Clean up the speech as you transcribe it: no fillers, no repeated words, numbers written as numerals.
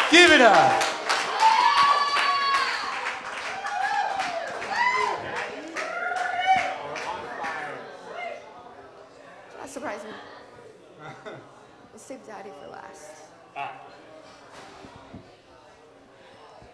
Give it up. That surprised me. Let's save Daddy for last.